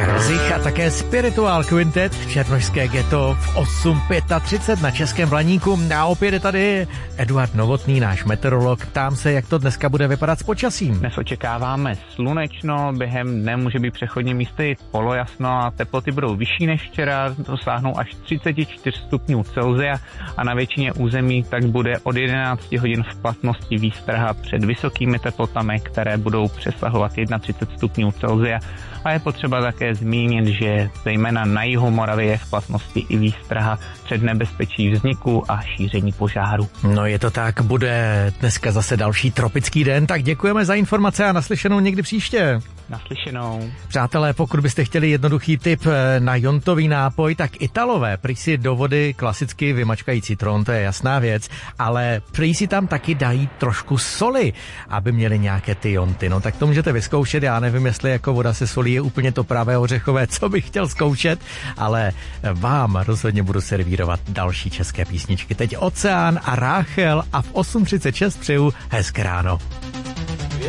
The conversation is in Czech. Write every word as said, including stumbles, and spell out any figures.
Zich a také Spiritual Quintet, černošské ghetto v osm třicet pět na Českém Blaníku. A opět je tady Eduard Novotný, náš meteorolog. Ptám se, jak to dneska bude vypadat s počasím. Dnes očekáváme slunečno, během dne může být přechodně místy polojasno a teploty budou vyšší než včera, dosáhnou až třicet čtyři stupňů Celsia a na většině území tak bude od jedenácti hodin v platnosti výstraha před vysokými teplotami, které budou přesahovat třicet jedna stupňů Celsia. A je potřeba také zmínit, že zejména na jihu Moravy je v platnosti i výstraha před nebezpečí vzniku a šíření požáru. No je to tak, bude dneska zase další tropický den, tak děkujeme za informace a naslyšenou někdy příště. Naslyšenou. Přátelé, pokud byste chtěli jednoduchý tip na jontový nápoj, tak Italové prý si do vody klasicky vymačkají citron, to je jasná věc, ale prý si tam taky dají trošku soli, aby měli nějaké ty jonty. No tak to můžete vyzkoušet, já nevím, jestli jako voda se solí je úplně to pravé ořechové, co bych chtěl zkoušet, ale vám rozhodně budu servírovat další české písničky. Teď Oceán a Ráchel a v osm třicet šest přeju hezké ráno.